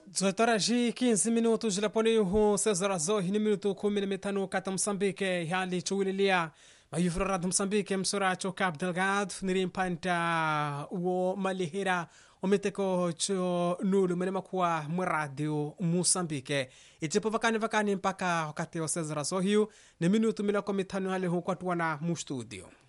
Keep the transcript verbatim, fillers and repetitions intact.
Zotaraji quinze minutos Japoni hu Cesar Zohi ni minuto kumi na mitano kata Msambike hali chuwililia mayufrarad Msambike msuracho Cabo Delgado nirimpanta uo malihira ometeko cho nulu menema kuwa mwaradio Msambike itipo vakani vakani mpaka wakati wa Cesar Zohi ni minuto milako mitano hali hu kwa tuwana mu studio.